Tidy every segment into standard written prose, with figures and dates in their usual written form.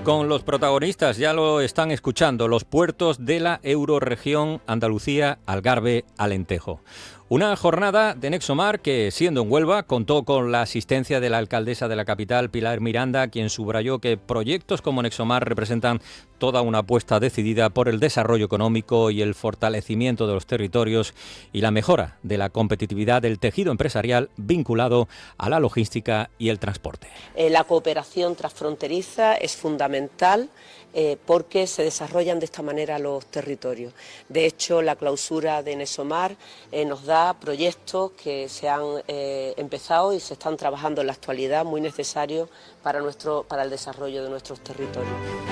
Con los protagonistas, ya lo están escuchando, los puertos de la eurorregión Andalucía, Algarve, Alentejo. Una jornada de Nexomar que, siendo en Huelva, contó con la asistencia de la alcaldesa de la capital, Pilar Miranda, quien subrayó que proyectos como Nexomar representan toda una apuesta decidida por el desarrollo económico y el fortalecimiento de los territorios y la mejora de la competitividad del tejido empresarial vinculado a la logística y el transporte. La cooperación transfronteriza es fundamental porque se desarrollan de esta manera los territorios. De hecho, la clausura de Nexomar nos da proyectos que se han empezado y se están trabajando en la actualidad, muy necesarios para el desarrollo de nuestros territorios.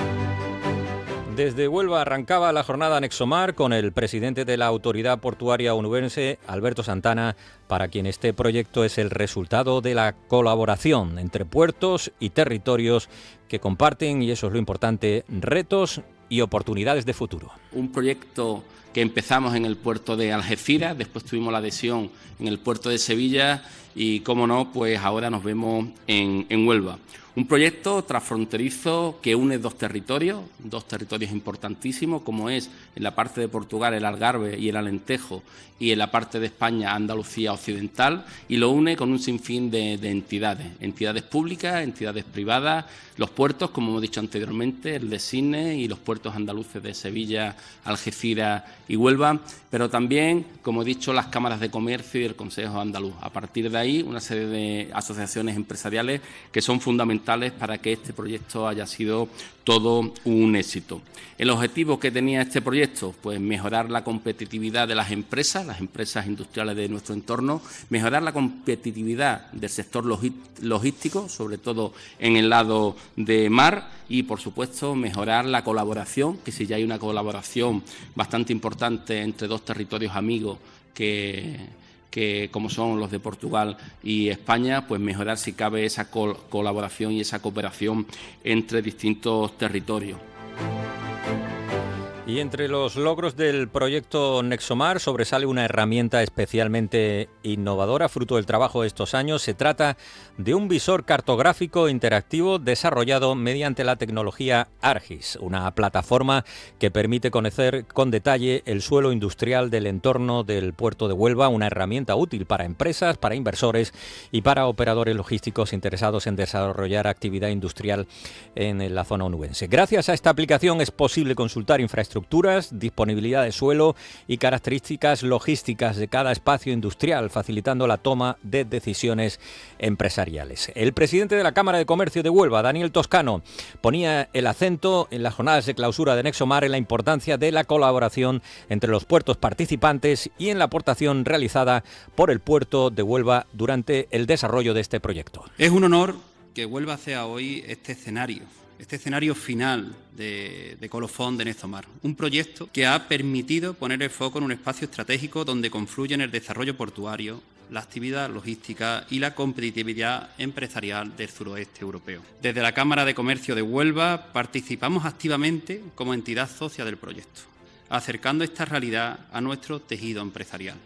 Desde Huelva arrancaba la jornada Nexomar con el presidente de la Autoridad Portuaria Onubense, Alberto Santana, para quien este proyecto es el resultado de la colaboración entre puertos y territorios que comparten, y eso es lo importante, retos y oportunidades de futuro. Un proyecto que empezamos en el puerto de Algeciras, después tuvimos la adhesión en el puerto de Sevilla y, cómo no, pues ahora nos vemos en Huelva. Un proyecto transfronterizo que une dos territorios importantísimos, como es en la parte de Portugal el Algarve y el Alentejo, y en la parte de España Andalucía Occidental, y lo une con un sinfín de entidades públicas, entidades privadas, los puertos, como hemos dicho anteriormente, el de Sines y los puertos andaluces de Sevilla, Algeciras y Huelva, pero también, como he dicho, las cámaras de comercio y el Consejo Andaluz. A partir de ahí, una serie de asociaciones empresariales que son fundamentales para que este proyecto haya sido todo un éxito. El objetivo que tenía este proyecto, pues mejorar la competitividad de las empresas industriales de nuestro entorno, mejorar la competitividad del sector logístico, sobre todo en el lado de mar, y por supuesto mejorar la colaboración, que si ya hay una colaboración bastante importante entre dos territorios amigos que como son los de Portugal y España, pues mejorar si cabe esa colaboración y esa cooperación entre distintos territorios. Y entre los logros del proyecto Nexomar sobresale una herramienta especialmente innovadora, fruto del trabajo de estos años. Se trata de un visor cartográfico interactivo desarrollado mediante la tecnología ARGIS, una plataforma que permite conocer con detalle el suelo industrial del entorno del puerto de Huelva, una herramienta útil para empresas, para inversores y para operadores logísticos interesados en desarrollar actividad industrial en la zona onubense. Gracias a esta aplicación es posible consultar infraestructuras, disponibilidad de suelo y características logísticas de cada espacio industrial, facilitando la toma de decisiones empresariales. El presidente de la Cámara de Comercio de Huelva, Daniel Toscano, ponía el acento en las jornadas de clausura de Nexomar en la importancia de la colaboración entre los puertos participantes y en la aportación realizada por el puerto de Huelva durante el desarrollo de este proyecto. Es un honor que Huelva sea hoy este escenario final de colofón de Nexomar, un proyecto que ha permitido poner el foco en un espacio estratégico donde confluyen el desarrollo portuario, la actividad logística y la competitividad empresarial del suroeste europeo. Desde la Cámara de Comercio de Huelva participamos activamente como entidad socia del proyecto, acercando esta realidad a nuestro tejido empresarial.